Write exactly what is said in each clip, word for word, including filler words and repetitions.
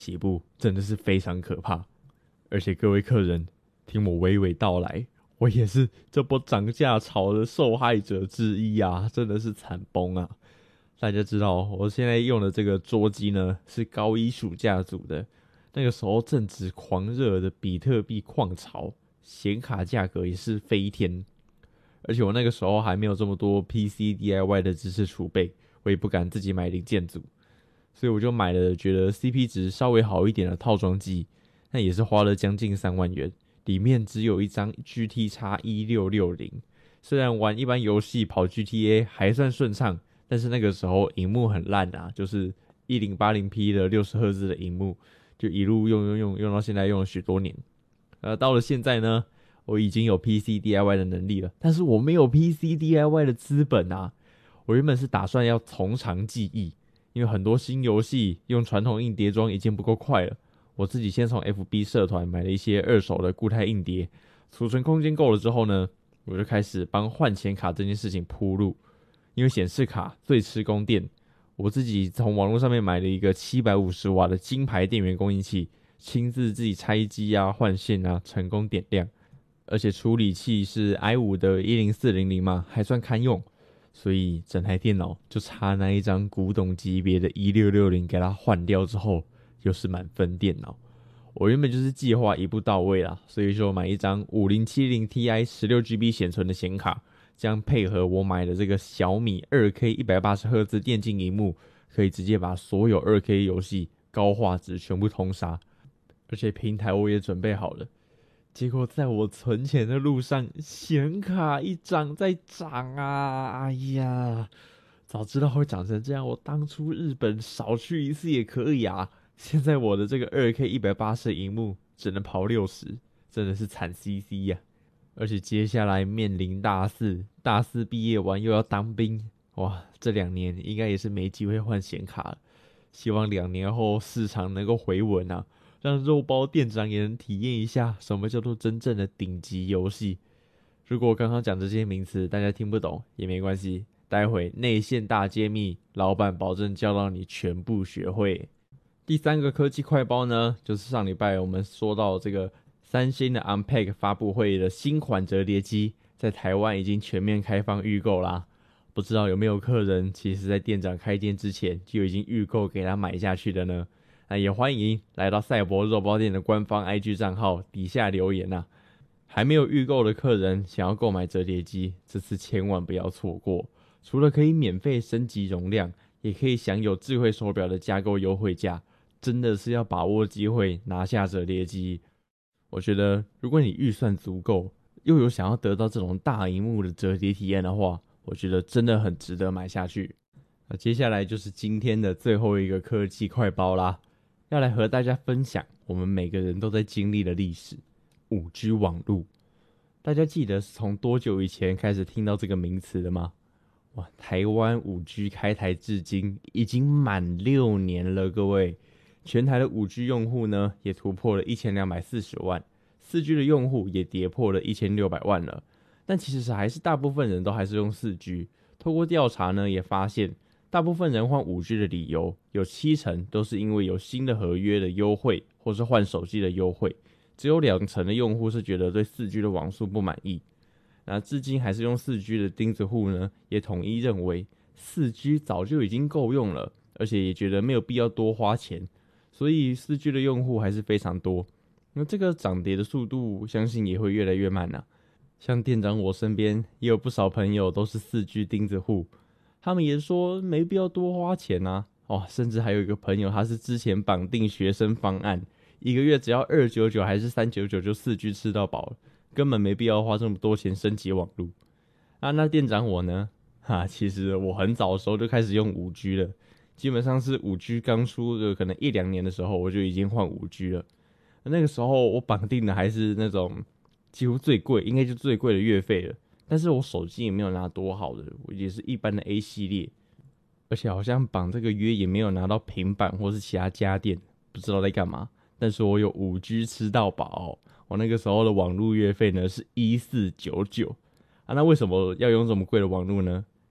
起步真的是非常可怕。而且各位客人，听我娓娓道来，我也是这波涨价潮的受害者之一啊，真的是惨崩啊！大家知道，我现在用的这个桌机呢，是高一暑假组的，那个时候正值狂热的比特币矿潮，显卡价格也是飞天。而且我那个时候还没有这么多 P C D I Y 的知识储备，我也不敢自己买零件组，所以我就买了觉得 C P 值稍微好一点的套装机，那也是花了将近三万元，里面只有一张 G T X 一六六零。虽然玩一般游戏跑 G T A 还算顺畅，但是那个时候萤幕很烂啊，就是 一零八零 P 的六十赫兹的萤幕，就一路用用用用到现在，用了许多年。呃，到了现在呢，我已经有 P C D I Y 的能力了，但是我没有 P C D I Y 的资本啊。我原本是打算要从长计议，因为很多新游戏用传统硬碟装已经不够快了。我自己先从 F B 社团买了一些二手的固态硬碟，储存空间够了之后呢，我就开始帮换显卡这件事情铺路。因为显示卡最吃供电，我自己从网络上面买了一个七百五十瓦的金牌电源供应器，亲自自己拆机啊、换线啊，成功点亮。而且处理器是 i 五 的一零四零零嘛，还算堪用，所以整台电脑就差那一张古董级别的一六六零给它换掉之后，又是满分电脑。我原本就是计划一步到位啦，所以说买一张五零七零 T I 十六 G B 显存的显卡，这样配合我买的这个小米 二 K 一百八十赫兹电竞萤幕，可以直接把所有 二 K 游戏高画质全部通杀。而且平台我也准备好了。结果在我存钱的路上，显卡一涨再涨啊！哎呀，早知道会长成这样，我当初日本少去一次也可以啊。现在我的这个 二 K 一百八十萤幕只能跑六十，真的是惨兮兮呀！而且接下来面临大四，大四毕业完又要当兵，哇，这两年应该也是没机会换显卡了。希望两年后市场能够回稳啊，让肉包店长也能体验一下什么叫做真正的顶级游戏。如果我刚刚讲这些名词大家听不懂也没关系，待会内线大揭秘，老板保证教到你全部学会。第三个科技快报呢，就是上礼拜我们说到这个三星的 Unpack 发布会的新款折叠机，在台湾已经全面开放预购啦。不知道有没有客人其实在店长开店之前就已经预购给他买下去的呢？那也欢迎来到赛博肉包店的官方 I G 账号底下留言啊。还没有预购的客人想要购买折叠机，这次千万不要错过。除了可以免费升级容量，也可以享有智慧手表的加购优惠价。真的是要把握机会拿下折叠机。我觉得如果你预算足够，又有想要得到这种大萤幕的折叠体验的话，我觉得真的很值得买下去。那接下来就是今天的最后一个科技快报啦，要来和大家分享我们每个人都在经历的历史 五 G 网路。大家记得是从多久以前开始听到这个名词的吗？哇，台湾 五 G 开台至今已经满六年了，各位。全台的 五 G 用户呢，也突破了一千两百四十万， 四 G 的用户也跌破了一千六百万了。但其实还是大部分人都还是用 四 G。 透过调查呢，也发现大部分人换 五 G 的理由有七成都是因为有新的合约的优惠，或是换手机的优惠。只有两成的用户是觉得对 四 G 的网速不满意。那至今还是用 四 G 的钉子户呢，也统一认为 四 G 早就已经够用了，而且也觉得没有必要多花钱。所以 四 G 的用户还是非常多，那这个涨跌的速度相信也会越来越慢啊。像店长我身边也有不少朋友都是 四 G 钉子户，他们也说没必要多花钱啊。哦，甚至还有一个朋友他是之前绑定学生方案，一个月只要二百九十九还是三百九十九就 四 G 吃到饱了，根本没必要花这么多钱升级网路啊。那店长我呢，哈，其实我很早的时候就开始用 五 G 了。基本上是 五 G 刚出的可能一两年的时候，我就已经换 五 G 了。那个时候我绑定的还是那种几乎最贵，应该就最贵的月费了。但是我手机也没有拿多好的，我也是一般的 A 系列，而且好像绑这个约也没有拿到平板或是其他家电，不知道在干嘛。但是我有 五 G 吃到饱，我那个时候的网路月费呢是一四九九啊。那为什么要用这么贵的网路呢？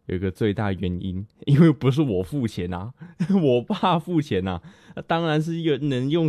有一个最大原因，因为不是我付钱啊，我爸付钱啊，当然是一个能用